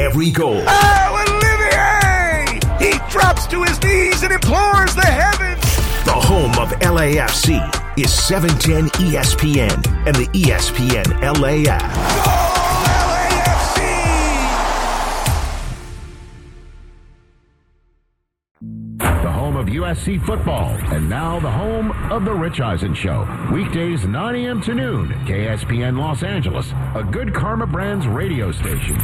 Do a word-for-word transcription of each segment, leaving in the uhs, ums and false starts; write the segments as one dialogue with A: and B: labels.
A: every goal.
B: Oh, Olivier! He drops to his knees and implores the heavens.
A: The home of L A F C is seven ten E S P N and the E S P N L A app.
B: Goal L A F C!
C: The home of U S C football, and now the home of The Rich Eisen Show. Weekdays nine a.m. to noon, K S P N Los Angeles, a Good Karma Brands radio station.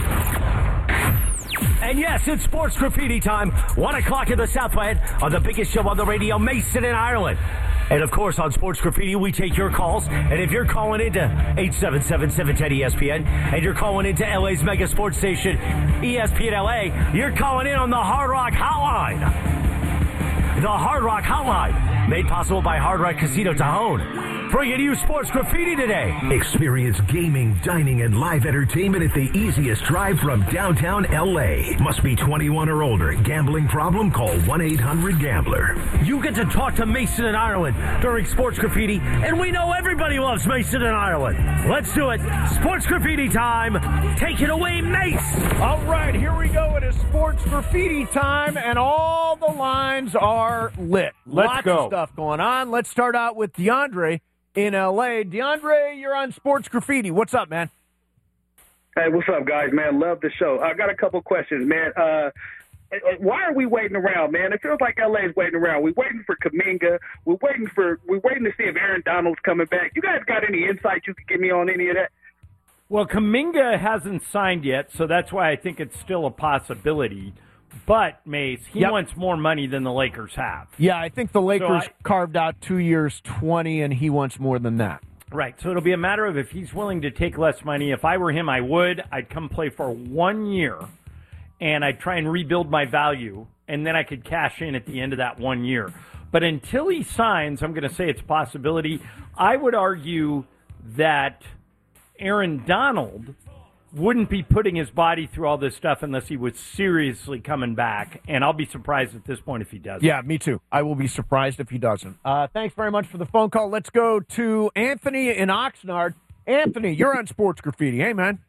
D: And yes, it's Sports Graffiti time. One o'clock in the Southland on the biggest show on the radio, Mason in Ireland. And of course, on Sports Graffiti, we take your calls. And if you're calling into eight seven seven, seven one zero, E S P N, and you're calling into L A's mega sports station, E S P N L A, you're calling in on the Hard Rock Hotline. The Hard Rock Hotline, made possible by Hard Rock Casino Tajon. Bringing you Sports Graffiti today.
A: Experience gaming, dining, and live entertainment at the easiest drive from downtown L A. Must be twenty-one or older. Gambling problem? Call one eight hundred gambler.
D: You get to talk to Mason in Ireland during Sports Graffiti, and we know everybody loves Mason in Ireland. Let's do it. Sports Graffiti time. Take it away, Mace.
E: All right, here we go. It is Sports Graffiti time, and all the lines are lit.
F: Let's
E: Lots
F: go.
E: of stuff going on. Let's start out with DeAndre in L A. DeAndre, you're on Sports Graffiti. What's up, man?
G: Hey, what's up, guys, man? Love the show. I got a couple questions, man. Uh, why are we waiting around, man? It feels like L A is waiting around. We're waiting for Kuminga. We're waiting for. We're waiting to see if Aaron Donald's coming back. You guys got any insight you could give me on any of that?
F: Well, Kuminga hasn't signed yet, so that's why I think it's still a possibility. But, Mace, he
E: Yep.
F: wants more money than the Lakers have.
E: Yeah, I think the Lakers
F: I-
E: carved out two years, twenty, and he wants more than that.
F: Right, so it'll be a matter of if he's willing to take less money. If I were him, I would. I'd come play for one year, and I'd try and rebuild my value, and then I could cash in at the end of that one year. But until he signs, I'm going to say it's a possibility. I would argue that Aaron Donald wouldn't be putting his body through all this stuff unless he was seriously coming back, and I'll be surprised at this point if he doesn't.
E: Yeah, me too. I will be surprised if he doesn't. Uh, thanks very much for the phone call. Let's go to Anthony in Oxnard. Anthony, you're on Sports Graffiti. Hey, man.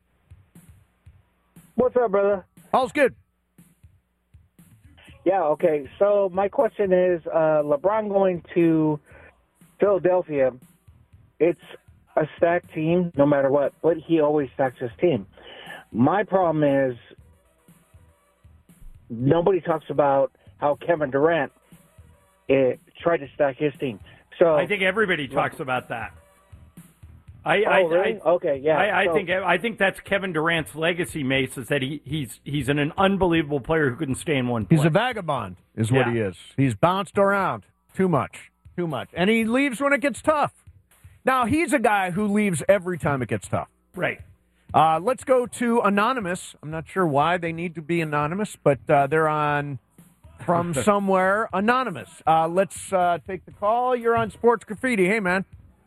H: What's up, brother?
E: All's good.
H: Yeah, okay. So my question is, uh, LeBron going to Philadelphia, it's a stacked team no matter what, but he always stacks his team. My problem is nobody talks about how Kevin Durant eh, tried to stack his team. So
F: I think everybody talks about that. I,
H: oh,
F: I,
H: really?
F: I,
H: okay, yeah.
F: I, I
H: so,
F: think I think that's Kevin Durant's legacy, Mace, is that he, he's he's an, an unbelievable player who couldn't stay in one place.
E: He's a vagabond, is what
F: Yeah.
E: he is. He's bounced around too much, too much. And he leaves when it gets tough. Now, he's a guy who leaves every time it gets tough.
F: Right.
E: Uh, let's go to Anonymous. I'm not sure why they need to be anonymous, but uh, they're on from somewhere. Anonymous. Uh, let's uh, take the call. You're on Sports Graffiti. Hey, man.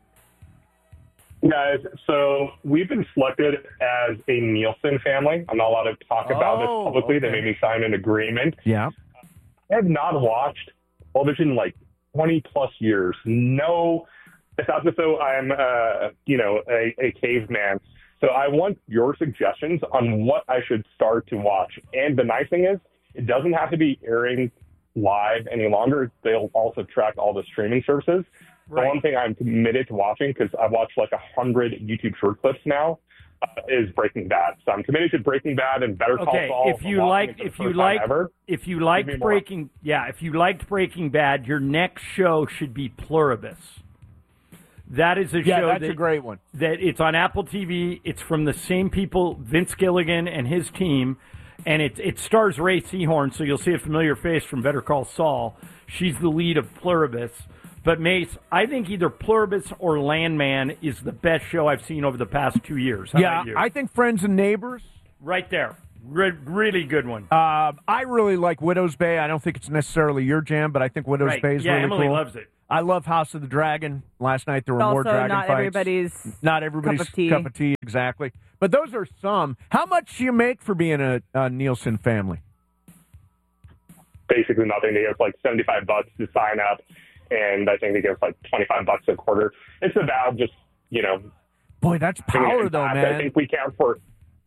I: Guys, so we've been selected as a Nielsen family. I'm not allowed to talk about this
E: Oh,
I: publicly.
E: okay.
I: They made me sign an agreement.
E: Yeah.
I: I have not watched television in like twenty plus years. No, it's not as though I'm, uh, you know, a, a caveman. So I want your suggestions on what I should start to watch. And the nice thing is, it doesn't have to be airing live any longer. They'll also track all the streaming services.
F: Right.
I: The one thing I'm committed to watching, because I've watched like a hundred YouTube short clips now, uh, is Breaking Bad. So I'm committed to Breaking Bad and Better Call
F: Okay,
I: Saul.
F: if you
I: I'm watching
F: like,
I: it for the
F: if you
I: first
F: like,
I: time ever.
F: if you
I: Give me
F: liked
I: more.
F: Breaking, yeah, if you liked Breaking Bad, your next show should be Pluribus. That is a
E: Yeah,
F: show
E: that's
F: that,
E: a great one.
F: that it's on Apple T V. It's from the same people, Vince Gilligan and his team, and it it stars Ray Seahorn. So you'll see a familiar face from Better Call Saul. She's the lead of Pluribus. But Mace, I think either Pluribus or Landman is the best show I've seen over the past two years. How
E: yeah,
F: about you?
E: I think Friends and Neighbors.
F: right there, Re- really good one.
E: Uh, I really like Widow's Bay. I don't think it's necessarily your jam, but I think Widow's
F: Right.
E: Bay is
F: Yeah,
E: really
F: Emily
E: cool.
F: loves it.
E: I love House of the Dragon. Last night there were more
J: Also,
E: dragon
J: not
E: fights.
J: everybody's
E: not everybody's
J: cup of tea.
E: cup of tea, exactly. But those are some. How much do you make for being a, a Nielsen family?
I: Basically nothing. They give us like seventy-five bucks to sign up, and I think they give us like twenty-five bucks a quarter. It's about just, you know.
E: Boy, that's
I: bringing
E: power,
I: it
E: though,
I: back.
E: man.
I: I think we count for.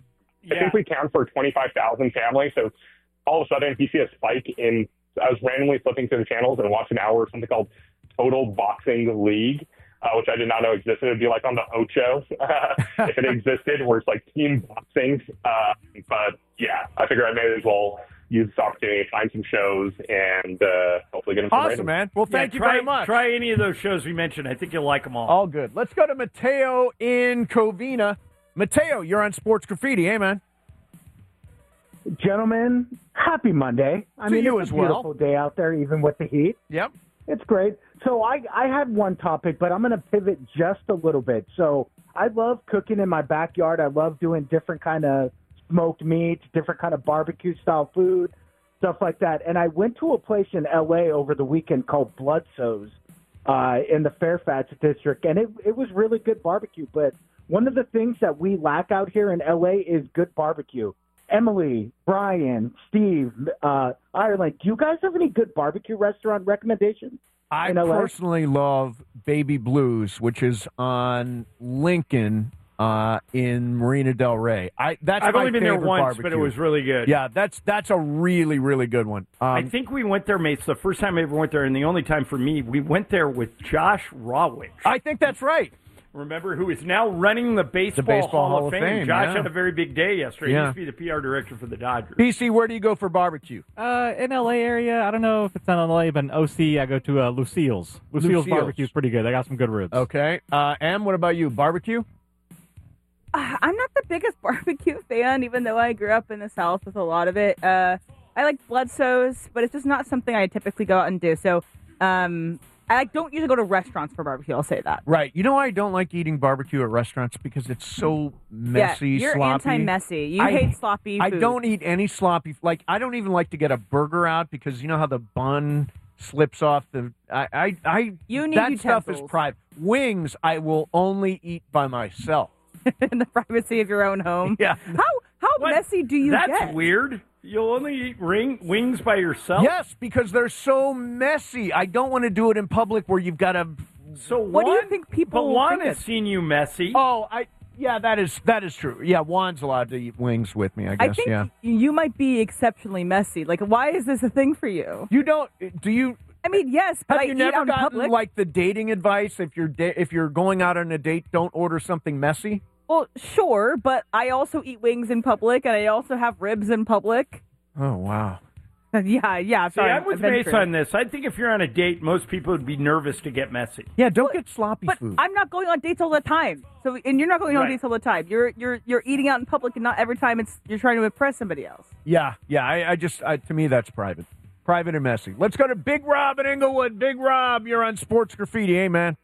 I: I think we count for twenty-five thousand families. So all of a sudden, if you see a spike in, I was randomly flipping through the channels and watched an hour of something called Total Boxing League, uh, which I did not know existed. It'd be like on the Ocho uh, if it existed, where it's like team boxing. Uh, but yeah, I figured I may as well use this opportunity to find some shows and uh, hopefully get them some
E: Awesome,
I: ratings.
E: man. Well, thank
F: Yeah,
E: you
F: try,
E: very much.
F: Try any of those shows we mentioned. I think you'll like them all.
E: All good. Let's go to Mateo in Covina. Mateo, you're on Sports Graffiti. Hey, man.
J: Gentlemen, happy Monday. I
E: To
J: mean,
E: you
J: it's
E: as
J: a
E: well.
J: beautiful day out there, even with the heat.
E: Yep.
J: It's great. So I, I had one topic, but I'm going to pivot just a little bit. So I love cooking in my backyard. I love doing different kind of smoked meats, different kind of barbecue-style food, stuff like that. And I went to a place in L A over the weekend called Bloodsoes uh, in the Fairfax district, and it, it was really good barbecue. But one of the things that we lack out here in L A is good barbecue. Emily, Brian, Steve, uh, Ireland, do you guys have any good barbecue restaurant recommendations?
E: I
J: in L A?
E: personally love Baby Blues, which is on Lincoln uh, in Marina Del Rey. I that's
F: I've
E: my
F: only been there
E: favorite
F: once,
E: barbecue.
F: but it was really good.
E: Yeah, that's that's a really really good one. Um,
F: I think we went there, mates, the first time I ever went there, and the only time for me, we went there with Josh Rawitch.
E: I think that's right.
F: Remember, who is now running the Baseball,
E: The Baseball
F: Hall, of Fame.
E: Fame,
F: Josh
E: yeah.
F: had a very big day yesterday.
E: Yeah.
F: He used to be the P R director for the Dodgers.
E: P C, where do you go for barbecue?
K: Uh, in L A area, I don't know if it's in L A, but in O C, I go to uh, Lucille's. Lucille's,
E: Lucille's.
K: barbecue is pretty good. They got some good ribs.
E: Okay. Uh, Em, what about you? Barbecue?
L: Uh, I'm not the biggest barbecue fan, even though I grew up in the South with a lot of it. Uh, I like Bloodsoes, but it's just not something I typically go out and do. So um, I like, don't usually go to restaurants for barbecue, I'll say that.
E: Right. You know why I don't like eating barbecue at restaurants? Because it's so messy,
L: yeah, you're
E: sloppy.
L: anti-messy. You
E: I,
L: hate sloppy
E: I
L: food.
E: don't eat any sloppy. Like, I don't even like to get a burger out because you know how the bun slips off the... I, I, I
L: You need
E: That stuff is
L: utensils.
E: private. Wings, I will only eat by myself.
L: in the privacy of your own home.
E: Yeah.
L: How how
F: What?
L: messy do you
F: That's
L: get?
F: weird. You'll only eat ring, wings by yourself?
E: Yes, because they're so messy. I don't want to do it in public where you've got to...
F: So
L: What do you
F: Juan-
L: think people
F: But Juan
L: think
F: has
L: that-
F: seen you messy.
E: Oh, I... Yeah, that is that is true. Yeah, Juan's allowed to eat wings with me, I
L: I
E: guess,
L: think
E: yeah.
L: you might be exceptionally messy. Like, why is this a thing for you?
E: You don't... Do you...
L: I mean, yes, but
E: Have
L: I
E: you
L: eat
E: never
L: out in
E: gotten
L: public.
E: like the dating advice if you're da- if you're going out on a date, don't order something messy?
L: Well, sure, but I also eat wings in public, and I also have ribs in public.
E: Oh wow!
L: yeah, yeah.
F: See,
L: Sorry,
F: I'm with Mace on this. I think if you're on a date, most people would be nervous to get messy.
E: Yeah, don't get sloppy
L: But
E: food.
L: I'm not going on dates all the time. So, and you're not going on
F: Right.
L: dates all the time. You're you're you're eating out in public, and not every time it's you're trying to impress somebody else.
E: Yeah, yeah. I, I just I, to me that's private, private and messy. Let's go to Big Rob in Inglewood. Big Rob, you're on Sports Graffiti. Hey man.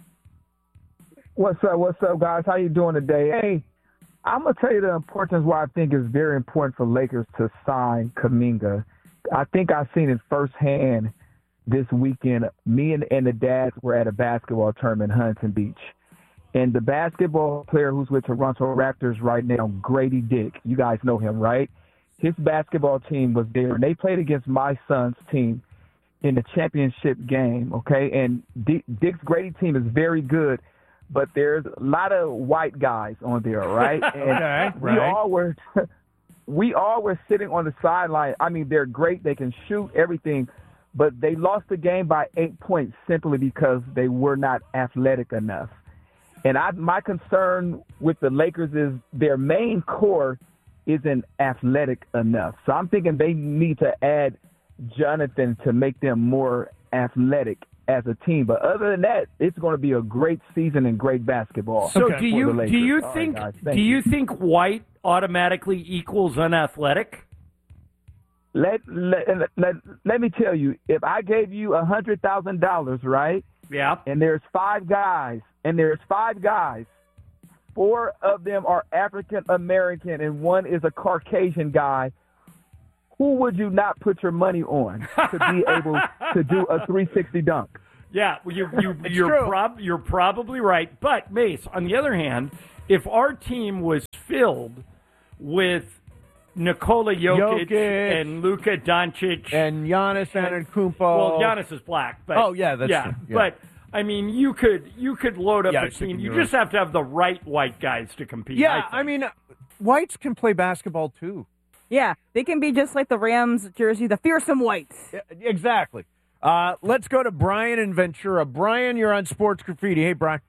M: What's up? What's up, guys? How you doing today? Hey, I'm gonna tell you the importance why I think it's very important for Lakers to sign Kuminga. I think I've seen it firsthand this weekend. Me and, and the dads were at a basketball tournament in Huntington Beach. And the basketball player who's with Toronto Raptors right now, Grady Dick, you guys know him, right? His basketball team was there, and they played against my son's team in the championship game, okay? And D- Dick's Grady team is very good, but there's a lot of white guys on there, right? And
E: Okay,
M: we
E: right.
M: all were we all were sitting on the sideline. I mean, they're great. They can shoot everything, but they lost the game by eight points simply because they were not athletic enough. And I, my concern with the Lakers is their main core isn't athletic enough. So I'm thinking they need to add Jonathan to make them more athletic as a team. But other than that, it's going to be a great season and great basketball.
F: So
M: for
F: do you
M: the
F: do
M: Lakers.
F: you
M: All right,
F: think
M: guys. Thank
F: do you think white automatically equals unathletic?
M: Let, let let let me tell you, if I gave you a hundred thousand dollars, right?
F: Yeah.
M: And there's five guys, and there's five guys. Four of them are African American, and one is a Caucasian guy. Who would you not put your money on to be able to do a three sixty dunk?
F: Yeah, well, you you
E: It's
F: you're
E: true.
F: prob- you're probably right. But Mace, on the other hand, if our team was filled with Nikola Jokic,
E: Jokic.
F: and Luka Doncic
E: And Giannis Antetokounmpo.
F: well, Giannis is black, but
E: Oh, yeah, that's
F: yeah,
E: true. Yeah.
F: but I mean, you could you could load up
E: Yeah, I
F: a
E: was
F: team.
E: thinking
F: You
E: you're
F: just have to have the right white guys to compete.
E: Yeah,
F: I, think.
E: I mean, whites can play basketball too.
L: Yeah, they can be just like the Rams jersey, the fearsome whites.
E: Yeah, exactly. Uh, let's go to Brian in Ventura. Brian, you're on Sports Graffiti. Hey, Brian.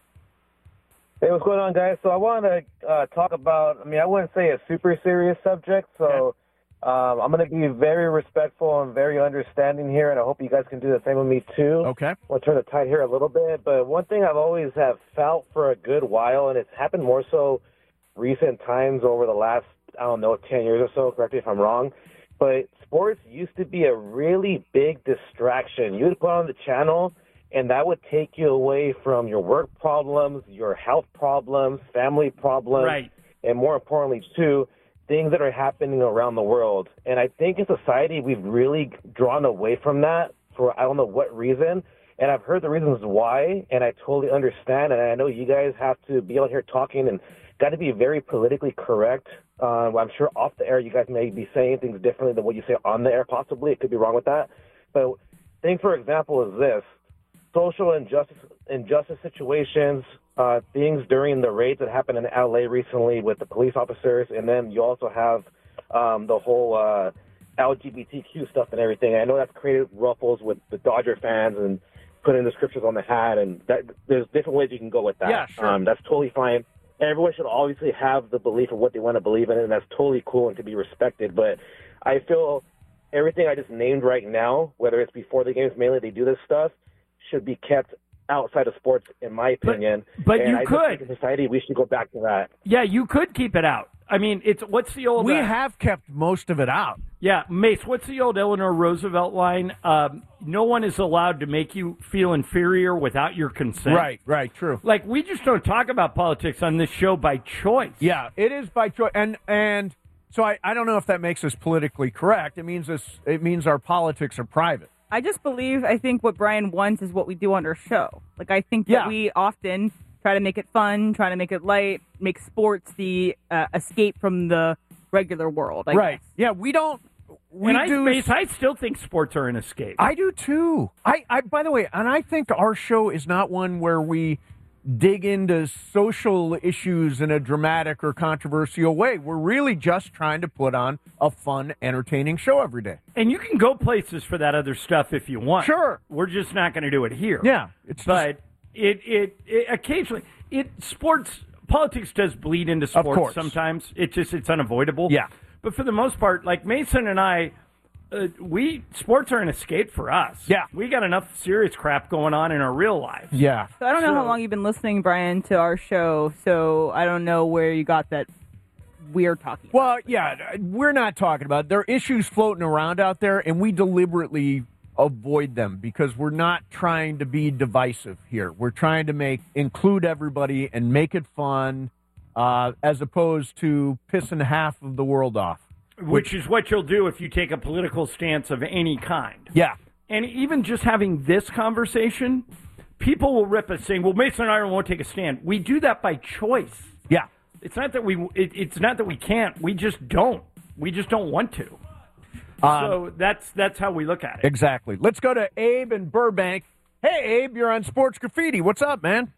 N: Hey, what's going on, guys? So I want to uh, talk about, I mean, I wouldn't say a super serious subject, so um, I'm going to be very respectful and very understanding here, and I hope you guys can do the same with me, too.
E: Okay.
N: I'll turn the tide here a little bit, but one thing I've always have felt for a good while, and it's happened more so recent times over the last, I don't know, ten years or so, correct me if I'm wrong, but sports used to be a really big distraction. You would put on the channel, and that would take you away from your work problems, your health problems, family problems,
F: Right.
N: and more importantly, too, things that are happening around the world. And I think in society, we've really drawn away from that for I don't know what reason. And I've heard the reasons why, and I totally understand. And I know you guys have to be out here talking and got to be very politically correct. Uh, I'm sure off the air you guys may be saying things differently than what you say on the air, possibly. It could be wrong with that. But thing, for example, is this. Social injustice, injustice situations, uh, things during the raids that happened in L A recently with the police officers, and then you also have um, the whole uh, L G B T Q stuff and everything. I know that's created ruffles with the Dodger fans and putting the scriptures on the hat, and that, there's different ways you can go with that.
E: Yeah, sure.
N: Um, that's totally fine. Everyone should obviously have the belief of what they want to believe in, and that's totally cool and to be respected. But I feel everything I just named right now, whether it's before the games, mainly they do this stuff, should be kept outside of sports, in my opinion.
F: But, but
N: and
F: you
N: I
F: could.
N: Just think in society, we should go back to that.
F: Yeah, you could keep it out. I mean, it's what's the old...
E: We
F: uh,
E: have kept most of it out.
F: Yeah, Mace, what's the old Eleanor Roosevelt line? Um, no one is allowed to make you feel inferior without your consent.
E: Right, right, true.
F: Like, we just don't talk about politics on this show by choice.
E: Yeah, it is by choice. And and so I, I don't know if that makes us politically correct. It means this, it means our politics are private.
L: I just believe, I think what Brian wants is what we do on our show. Like, I think that
E: Yeah.
L: we often try to make it fun, try to make it light, make sports the uh, escape from the regular world. I
E: right.
L: guess.
E: Yeah, we don't. We
F: and I,
E: do.
F: Mace, I still think sports are an escape.
E: I do too. I, I, by the way, and I think our show is not one where we dig into social issues in a dramatic or controversial way. We're really just trying to put on a fun, entertaining show every day.
F: And you can go places for that other stuff if you want.
E: Sure.
F: We're just not going to do it here.
E: Yeah. It's
F: but it, it, it occasionally, it sports, politics does bleed into
E: Of
F: sports
E: course.
F: sometimes. It just, it's unavoidable.
E: Yeah.
F: But for the most part, like Mason and I, uh, we, sports are an escape for us.
E: Yeah.
F: We got enough serious crap going on in our real lives.
E: Yeah.
L: So I don't know
F: So-
L: how long you've been listening, Brian, to our show, so I don't know where you got that we're talking about.
E: Well, yeah, we're not talking about it. There are issues floating around out there, and we deliberately avoid them because we're not trying to be divisive here. We're trying to make include everybody and make it fun, uh, as opposed to pissing half of the world off.
F: Which is what you'll do if you take a political stance of any kind.
E: Yeah.
F: And even just having this conversation, people will rip us saying, well, Mason and I won't take a stand. We do that by choice.
E: Yeah.
F: It's not that we it, it's not that we can't. We just don't. We just don't want to.
E: Um,
F: so that's that's how we look at it.
E: Exactly. Let's go to Abe in Burbank. Hey, Abe, you're on Sports Graffiti. What's up, man?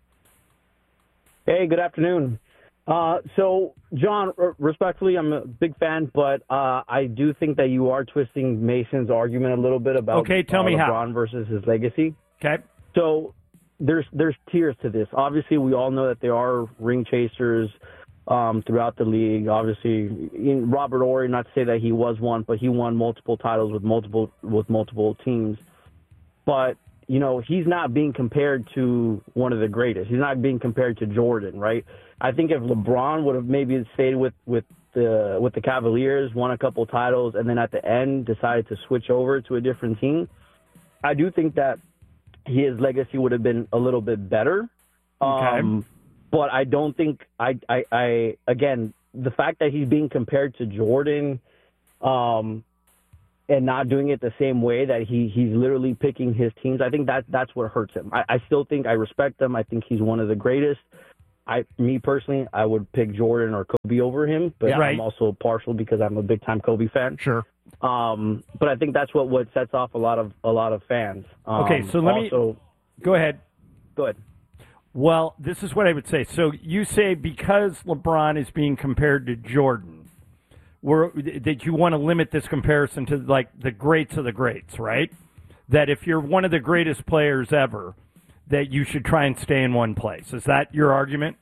O: Hey, good afternoon. Uh, so, John, r- respectfully, I'm a big fan, but uh, I do think that you are twisting Mason's argument a little bit about
F: Okay, tell
O: uh,
F: me how.
O: LeBron versus his legacy.
F: Okay.
O: So there's there's tiers to this. Obviously, we all know that there are ring chasers um, throughout the league. Obviously, in Robert Horry, not to say that he was one, but he won multiple titles with multiple with multiple teams. But you know, he's not being compared to one of the greatest. He's not being compared to Jordan, right? I think if LeBron would have maybe stayed with, with the with the Cavaliers, won a couple titles, and then at the end decided to switch over to a different team, I do think that his legacy would have been a little bit better.
F: Okay.
O: Um, but I don't think I, I, I again the fact that he's being compared to Jordan, um, and not doing it the same way that he he's literally picking his teams. I think that that's what hurts him. I, I still think I respect him. I think he's one of the greatest. I, me personally, I would pick Jordan or Kobe over him, but
F: Yeah, right.
O: I'm also partial because I'm a big time Kobe fan.
E: Sure.
O: Um, but I think that's what, what sets off a lot of a lot of fans. Um,
F: Okay, so let
O: also,
F: me go ahead.
O: Go ahead.
F: Well, this is what I would say. So you say because LeBron is being compared to Jordan, we're, that you want to limit this comparison to like the greats of the greats, right? That if you're one of the greatest players ever, that you should try and stay in one place. Is that your argument?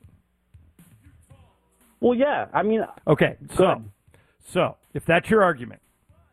O: Well, yeah. I mean,
F: okay. So, so if that's your argument,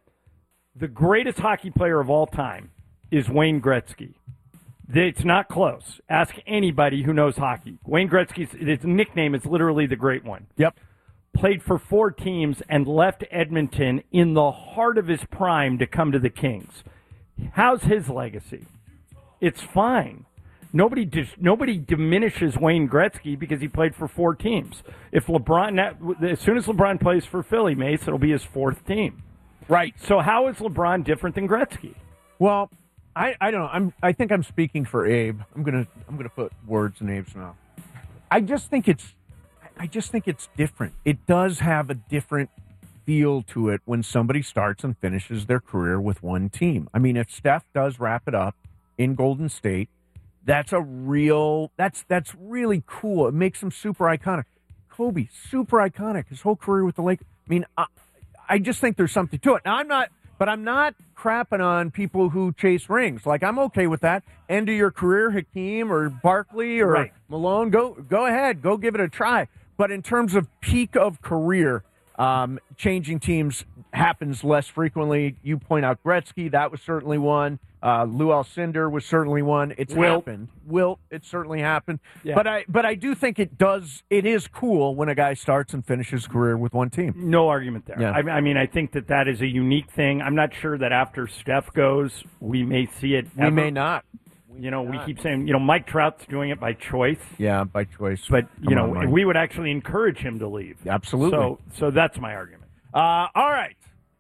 F: the greatest hockey player of all time is Wayne Gretzky. It's not close. Ask anybody who knows hockey. Wayne Gretzky's his nickname is literally the Great One.
E: Yep.
F: Played for four teams and left Edmonton in the heart of his prime to come to the Kings. How's his legacy? It's fine. Nobody dis- nobody diminishes Wayne Gretzky because he played for four teams. If LeBron, as soon as LeBron plays for Philly, Mace, it'll be his fourth team.
E: Right.
F: So how is LeBron different than Gretzky?
E: Well, I, I don't know. I'm I think I'm speaking for Abe. I'm gonna I'm gonna put words in Abe's mouth. I just think it's I just think it's different. It does have a different feel to it when somebody starts and finishes their career with one team. I mean, if Steph does wrap it up in Golden State, that's a real that's that's really cool. It makes him super iconic. Kobe, super iconic. His whole career with the Lakers. I mean, I, I just think there's something to it. Now, I'm not. But I'm not crapping on people who chase rings. Like, I'm okay with that. End of your career, Hakeem or Barkley or
F: right.
E: Malone, go go ahead. Go give it a try. But in terms of peak of career, um, changing teams happens less frequently. You point out Gretzky. That was certainly one. Uh, Lou Alcindor was certainly one. It's
F: Wilt.
E: happened. Wilt, it certainly happened.
F: Yeah.
E: But I but I do think it does. It is cool when a guy starts and finishes his career with one team.
F: No argument there.
E: Yeah.
F: I, I mean, I think that that is a unique thing. I'm not sure that after Steph goes, we may see it.
E: We
F: ever.
E: may not. We
F: you know,
E: may
F: we
E: not.
F: keep saying, you know, Mike Trout's doing it by choice.
E: Yeah, by choice.
F: But, you
E: Come
F: know,
E: on, Mike.
F: we would actually encourage him to leave.
E: Absolutely.
F: So, so that's my argument.
E: Uh, all right.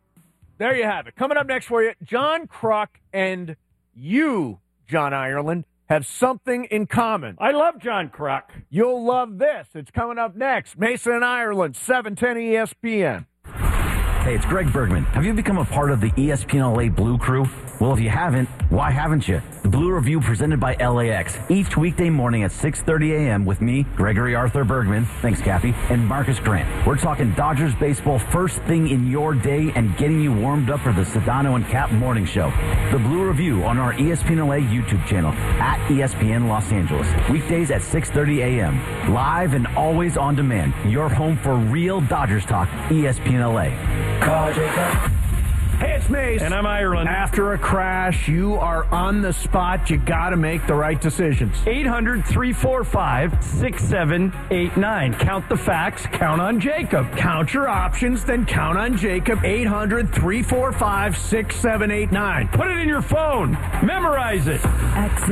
E: There you have it. Coming up next for you, John Kruk and you, John Ireland, have something in common.
F: I love John Kruk.
E: You'll love this. It's coming up next. Mason and Ireland, seven ten E S P N.
P: Hey, it's Greg Bergman. Have you become a part of the E S P N L A Blue Crew? Well, if you haven't, why haven't you? The Blue Review presented by L A X. Each weekday morning at six thirty a.m. with me, Gregory Arthur Bergman, thanks Kathy, and Marcus Grant. We're talking Dodgers baseball first thing in your day and getting you warmed up for the Sedano and Cap Morning Show. The Blue Review on our E S P N L A YouTube channel at E S P N Los Angeles. Weekdays at six thirty a.m. Live and always on demand. Your home for real Dodgers talk, E S P N L A.
E: Call Jacob. Hey, it's Mace.
F: And I'm Ireland.
E: After a crash, you are on the spot. You got to make the right decisions.
F: eight hundred, three four five, six seven eight nine. Count the facts. Count on Jacob.
E: Count your options, then count on Jacob. eight hundred, three four five, six seven eight nine.
F: Put it in your phone. Memorize it.